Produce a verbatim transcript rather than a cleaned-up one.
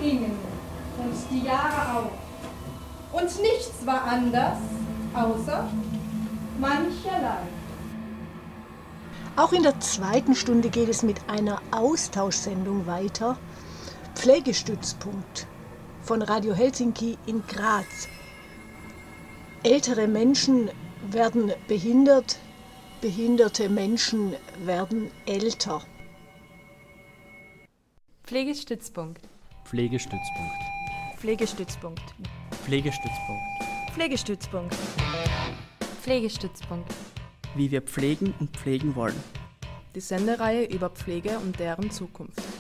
gingen und die Jahre auch. Und nichts war anders, außer mancherlei. Auch in der zweiten Stunde geht es mit einer Austauschsendung weiter. Pflegestützpunkt von Radio Helsinki in Graz. Ältere Menschen werden behindert, behinderte Menschen werden älter. Pflegestützpunkt. Pflegestützpunkt. Pflegestützpunkt. Pflegestützpunkt. Pflegestützpunkt. Pflegestützpunkt. Wie wir pflegen und pflegen wollen. Die Sendereihe über Pflege und deren Zukunft.